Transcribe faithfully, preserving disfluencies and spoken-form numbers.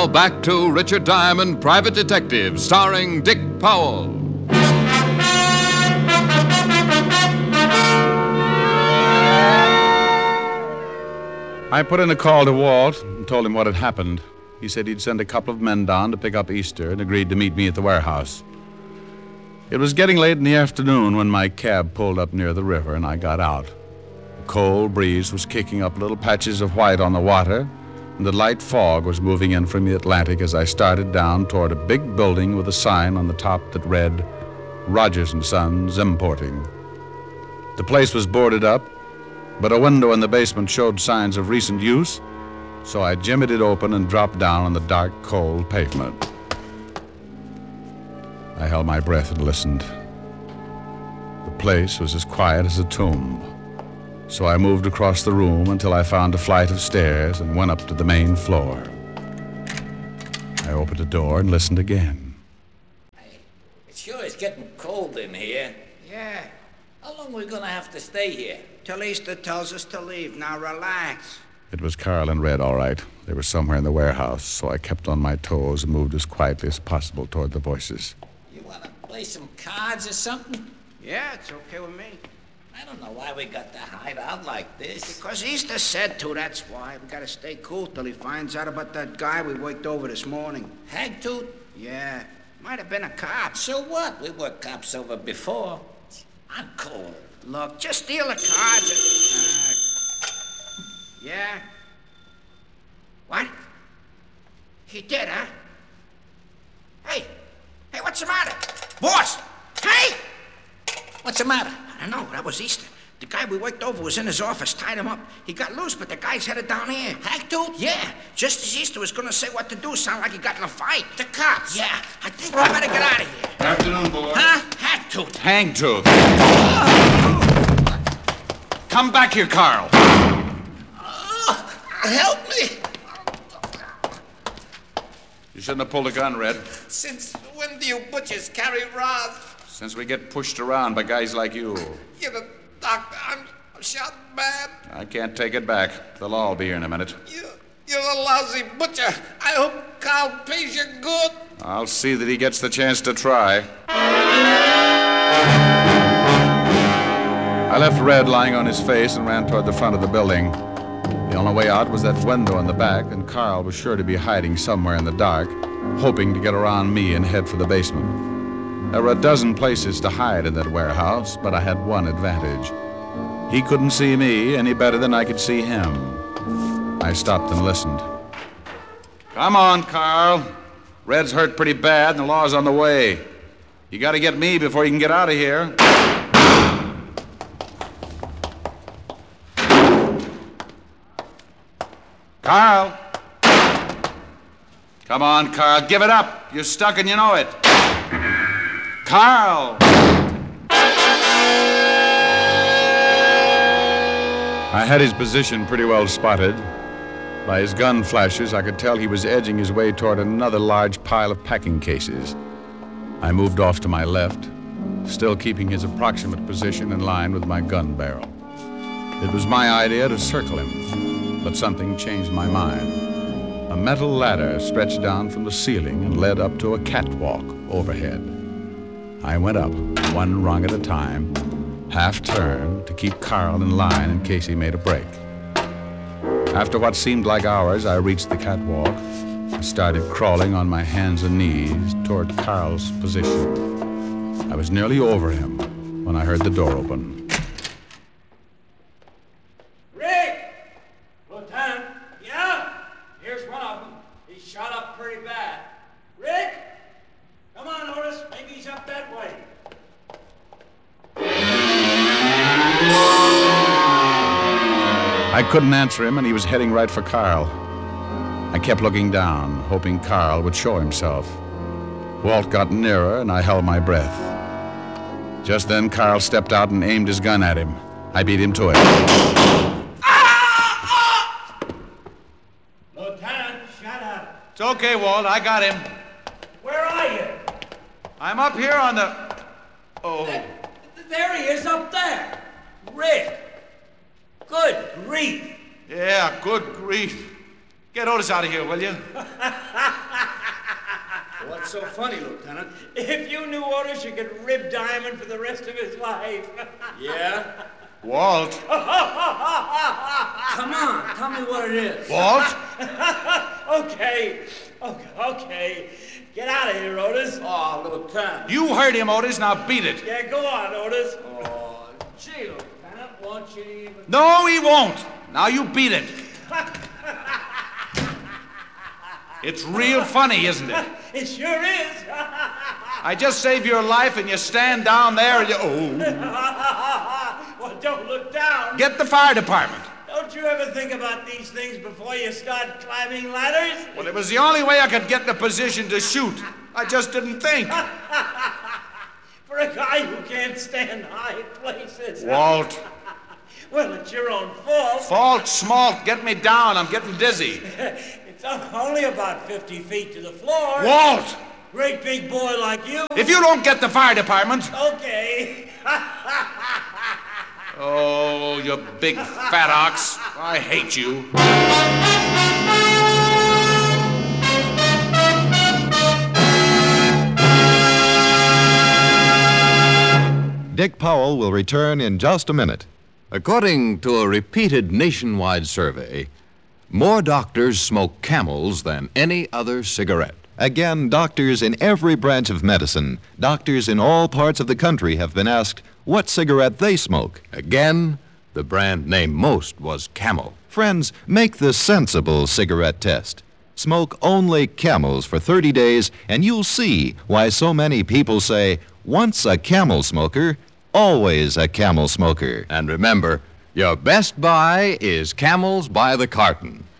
now back to Richard Diamond, Private Detective, starring Dick Powell. I put in a call to Walt and told him what had happened. He said he'd send a couple of men down to pick up Easter and agreed to meet me at the warehouse. It was getting late in the afternoon when my cab pulled up near the river and I got out. The cold breeze was kicking up little patches of white on the water, and the light fog was moving in from the Atlantic as I started down toward a big building with a sign on the top that read, Rogers and Sons Importing. The place was boarded up, but a window in the basement showed signs of recent use, so I jimmied it open and dropped down on the dark, cold pavement. I held my breath and listened. The place was as quiet as a tomb, so I moved across the room until I found a flight of stairs and went up to the main floor. I opened a door and listened again. Hey, it sure is getting cold in here. Yeah. How long are we gonna have to stay here? Till Easter tells us to leave. Now relax. It was Carl and Red, all right. They were somewhere in the warehouse, so I kept on my toes and moved as quietly as possible toward the voices. You wanna play some cards or something? Yeah, it's okay with me. I don't know why we got to hide out like this. Because Easter said to, that's why. We gotta stay cool till he finds out about that guy we worked over this morning. Hagtooth? Yeah. Might have been a cop. So what? We were cops over before. I'm cold. Look, just steal the cards and... Uh, yeah? What? He did, huh? Hey! Hey, what's the matter? Boss! Hey! What's the matter? I don't know. That was Easter. The guy we worked over was in his office, tied him up. He got loose, but the guy's headed down here. Hagtooth? Yeah. Just as Easter was gonna say what to do, sound like he got in a fight. The cops? Yeah. I think we better get out of here. Afternoon, boy. Huh? Hagtooth. Hangtooth. Come back here, Carl. Oh, help me. You shouldn't have pulled a gun, Red. Since when do you butchers carry rods? Since we get pushed around by guys like you. You're the doctor. I'm shot bad. I can't take it back. They'll all be here in a minute. You, you're a lousy butcher. I hope Carl pays you good. I'll see that he gets the chance to try. I left Red lying on his face and ran toward the front of the building. The only way out was that window in the back, and Carl was sure to be hiding somewhere in the dark, hoping to get around me and head for the basement. There were a dozen places to hide in that warehouse, but I had one advantage. He couldn't see me any better than I could see him. I stopped and listened. Come on, Carl. Red's hurt pretty bad, and the law's on the way. You gotta get me before you can get out of here. Carl! Come on, Carl, give it up. You're stuck and you know it. Carl! I had his position pretty well spotted. By his gun flashes, I could tell he was edging his way toward another large pile of packing cases. I moved off to my left, still keeping his approximate position in line with my gun barrel. It was my idea to circle him, but something changed my mind. A metal ladder stretched down from the ceiling and led up to a catwalk overhead. I went up, one rung at a time, half-turned to keep Carl in line in case he made a break. After what seemed like hours, I reached the catwalk and started crawling on my hands and knees toward Carl's position. I was nearly over him when I heard the door open. Rick! Lieutenant? Yeah? Here's one of them. He's shot up pretty bad. Rick? Come on, Otis. Maybe he's up that way. I couldn't answer him, and he was heading right for Carl. I kept looking down, hoping Carl would show himself. Walt got nearer, and I held my breath. Just then, Carl stepped out and aimed his gun at him. I beat him to it. Ah! Ah! Lieutenant, shut up. It's okay, Walt. I got him. Where are you? I'm up here on the... Oh. There, there he is up there. Rick. Good grief. Yeah, good grief. Get Otis out of here, will you? so funny, Lieutenant? If you knew Otis, you could rib Diamond for the rest of his life. Yeah? Walt. Come on, tell me what it is. Walt? Okay, okay, okay. Get out of here, Otis. Oh, Lieutenant. You heard him, Otis. Now beat it. Yeah, go on, Otis. Oh, gee, Lieutenant, won't you even... No, he won't. Now you beat it. It's real funny, isn't it? It sure is. I just saved your life and you stand down there and you... Oh. Well, don't look down. Get the fire department. Don't you ever think about these things before you start climbing ladders? Well, it was the only way I could get in a position to shoot. I just didn't think. For a guy who can't stand high places. Walt. Well, it's your own fault. Fault, smalt, get me down. I'm getting dizzy. It's only about fifty feet to the floor. Walt! Great big boy like you. If you don't get the fire department... Okay. Oh, you big fat ox. I hate you. Dick Powell will return in just a minute. According to a repeated nationwide survey, more doctors smoke Camels than any other cigarette. Again, doctors in every branch of medicine, doctors in all parts of the country have been asked what cigarette they smoke. Again, the brand named most was Camel. Friends, make the sensible cigarette test. Smoke only Camels for thirty days, and you'll see why so many people say, once a Camel smoker, always a Camel smoker. And remember, your best buy is Camels by the carton.